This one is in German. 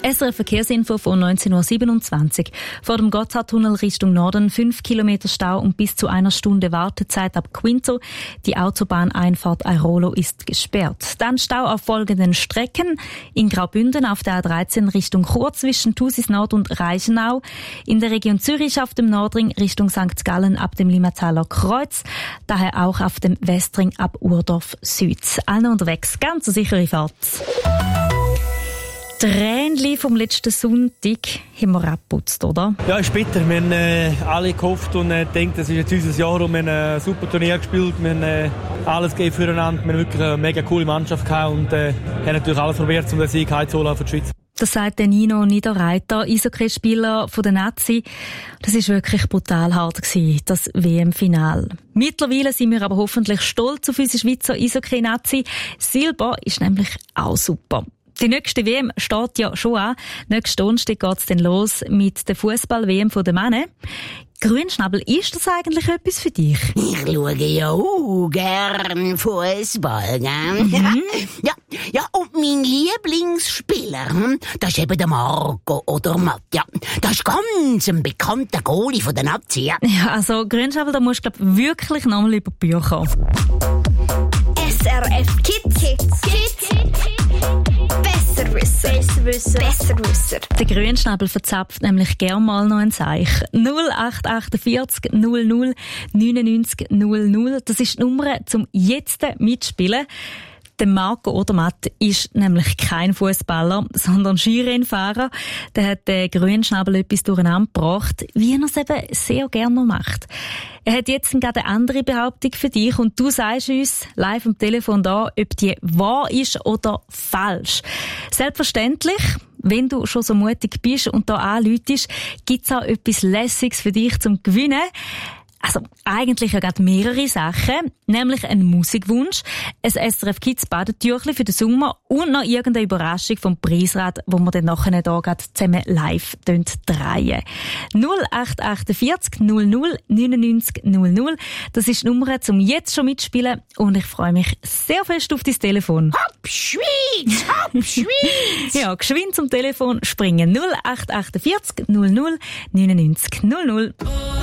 SRF Verkehrsinfo von 19.27 Uhr. Vor dem Gotthardtunnel Richtung Norden 5 Kilometer Stau und bis zu 1 Stunde Wartezeit ab Quinto. Die Autobahneinfahrt Airolo ist gesperrt. Dann Stau auf folgenden Strecken. In Graubünden auf der A13 Richtung Chur zwischen Thusis Nord und Reichenau. In der Region Zürich auf dem Nordring Richtung St. Gallen ab dem Limmataler Kreuz. Daher auch auf dem Westring ab Urdorf Süd. Allen unterwegs, ganz eine sichere Fahrt. Die Rähnchen vom letzten Sonntag haben wir abgeputzt, oder? Ja, ist bitter. Wir haben alle gehofft und gedacht, das ist jetzt unser Jahr und wir haben ein super Turnier gespielt. Wir haben alles gegeben füreinander. Wir haben wirklich eine mega coole Mannschaft gehabt und haben natürlich alles probiert, um den Sieg heimzuholen für die Schweiz. Das sagt der Nino Niederreiter, Eishockeyspieler von der Nazi. Das ist wirklich brutal hart gewesen, das WM-Final. Mittlerweile sind wir aber hoffentlich stolz auf unsere Schweizer Eishockey-Nazi. Silber ist nämlich auch super. Die nächste WM steht ja schon an. Nächsten Donnerstag geht's dann los mit der Fußball-WM der Männer. Grünschnabel, ist das eigentlich etwas für dich? Ich schaue ja auch gern Fußball, gell? Ja, und mein Lieblingsspieler, das ist eben der Marco oder Matt, ja. Das ist ganz ein bekannter Goalie von der Nazi, ja. Ja, also Grünschnabel, da musst du wirklich nochmal über die Bücher kommen. SRF Kids. Besserwisser. Der Grünschnabel verzapft nämlich gern mal noch ein Zeichen. 0848 00 99 00. Das ist die Nummer zum jetzt mitspielen. Der Marco Odermatt ist nämlich kein Fußballer, sondern Skirennfahrer. Der hat den Grünschnabel etwas durcheinander gebracht, wie er es eben sehr gerne noch macht. Er hat jetzt gerade eine andere Behauptung für dich und du sagst uns live am Telefon da, ob die wahr ist oder falsch. Selbstverständlich, wenn du schon so mutig bist und da anläutest, gibt's auch etwas Lässiges für dich zum Gewinnen. Also eigentlich ja gerade mehrere Sachen, nämlich ein Musikwunsch, ein SRF Kids Badetüchli für den Sommer und noch irgendeine Überraschung vom Preisrad, wo wir dann nachher hier gerade zusammen live drehen. 0848 00 99 00. Das ist die Nummer zum jetzt schon mitspielen und ich freue mich sehr fest auf dein Telefon. Hopp, Schweiz! Ja, geschwind zum Telefon springen. 0848 00 99 00.